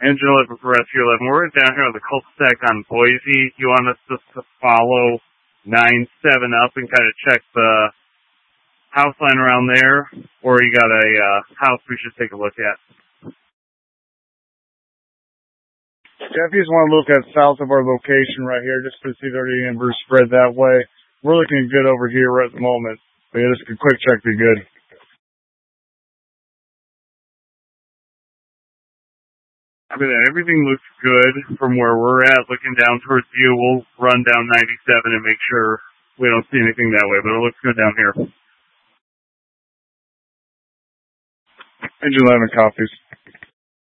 Engine 11 for Rescue 11. We're down here on the cul-de-sac on Boise. You want us just to follow 9-7 up and kind of check the house line around there? Or you got a house we should take a look at? Yeah, if you just want to look at south of our location right here, just to see if there's any inverse spread that way. We're looking good over here right at the moment. But yeah, just a quick check be good. I mean, everything looks good from where we're at. Looking down towards you, we'll run down 97 and make sure we don't see anything that way, but it looks good down here. Engine 11 copies.